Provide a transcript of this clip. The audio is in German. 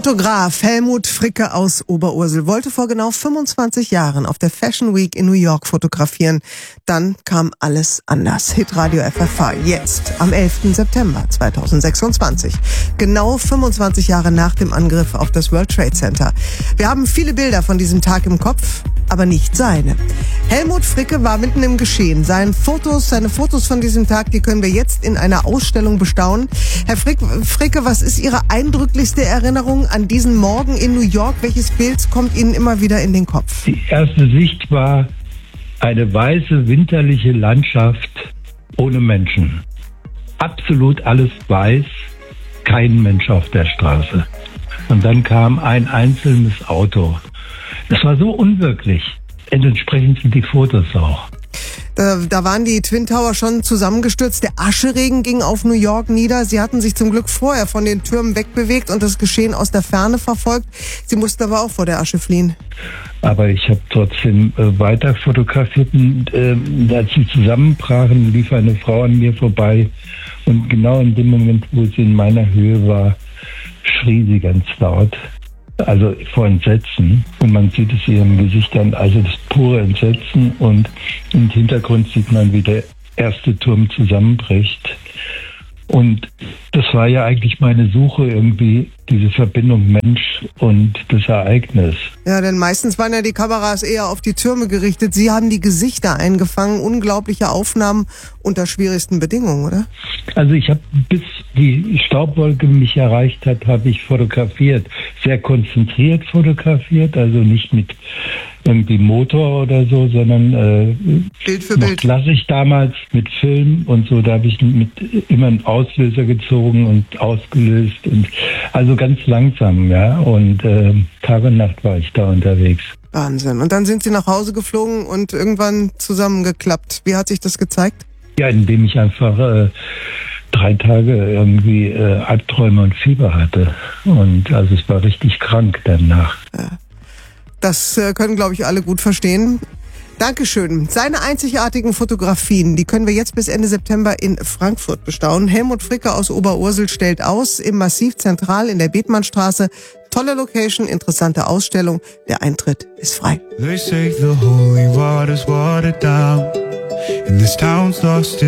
Fotograf Helmut Fricke aus Oberursel wollte vor genau 25 Jahren auf der Fashion Week in New York fotografieren. Dann kam alles anders. Hitradio FFH, jetzt am 11. September 2026. Genau 25 Jahre nach dem Angriff auf das World Trade Center. Wir haben viele Bilder von diesem Tag im Kopf, aber nicht seine. Helmut Fricke war mitten im Geschehen. Seine Fotos von diesem Tag, die können wir jetzt in einer Ausstellung bestaunen. Herr Fricke, was ist Ihre eindrücklichste Erinnerung an diesen Morgen in New York? Welches Bild kommt Ihnen immer wieder in den Kopf? Die erste Sicht war eine weiße, winterliche Landschaft ohne Menschen. Absolut alles weiß, kein Mensch auf der Straße. Und dann kam ein einzelnes Auto. Das war so unwirklich. Entsprechend sind die Fotos auch. Da waren die Twin Tower schon zusammengestürzt. Der Ascheregen ging auf New York nieder. Sie hatten sich zum Glück vorher von den Türmen wegbewegt und das Geschehen aus der Ferne verfolgt. Sie mussten aber auch vor der Asche fliehen. Aber ich habe trotzdem weiter fotografiert. Und, als sie zusammenbrachen, lief eine Frau an mir vorbei. Und genau in dem Moment, wo sie in meiner Höhe war, schrie sie ganz laut. Also vor Entsetzen. Und man sieht es ihrem Gesicht an, also das pure Entsetzen. Und im Hintergrund sieht man, wie der erste Turm zusammenbricht. Und das war ja eigentlich meine Suche irgendwie, diese Verbindung Mensch und das Ereignis. Ja, denn meistens waren ja die Kameras eher auf die Türme gerichtet. Sie haben die Gesichter eingefangen, unglaubliche Aufnahmen unter schwierigsten Bedingungen, oder? Also ich habe, bis die Staubwolke mich erreicht hat, habe ich fotografiert. Sehr konzentriert fotografiert, also nicht mit irgendwie Motor oder so, sondern Bild für Bild. Klassisch damals mit Film und so, da habe ich immer einen Auslöser gezogen und ausgelöst und also ganz langsam, ja, und Tag und Nacht war ich da unterwegs. Wahnsinn. Und dann sind Sie nach Hause geflogen und irgendwann zusammengeklappt. Wie hat sich das gezeigt? Ja, indem ich einfach 3 Tage irgendwie Albträume und Fieber hatte und also es war richtig krank danach. Ja. Das können, glaube ich, alle gut verstehen. Dankeschön. Seine einzigartigen Fotografien, die können wir jetzt bis Ende September in Frankfurt bestaunen. Helmut Fricke aus Oberursel stellt aus im Massiv Zentral in der Bethmannstraße. Tolle Location, interessante Ausstellung. Der Eintritt ist frei. They say the holy water's watered down and this town's lost